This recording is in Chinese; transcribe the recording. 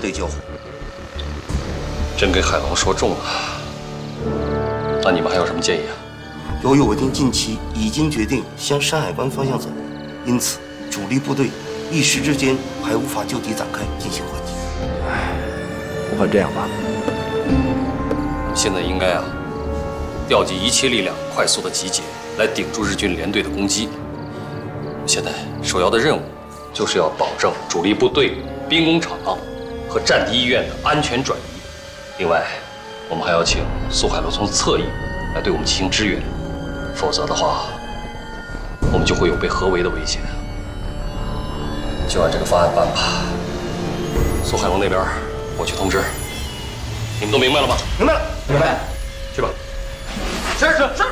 队交火。 真给海龙说中了。那你们还有什么建议啊？ 由于我军近期已经决定向山海关方向走，因此主力部队一时之间还无法就地展开进行还击。 不妨这样吧， 现在应该调集一切力量，快速的集结，来顶住日军连队的攻击。现在首要的任务，就是要保证主力部队、兵工厂和战地医院的安全转移。另外，我们还要请苏海龙从侧翼来对我们进行支援，否则的话，我们就会有被合围的危险。就按这个方案办吧。苏海龙那边，我去通知。你们都明白了吗？ 明白了， 明白。 去吧。 是。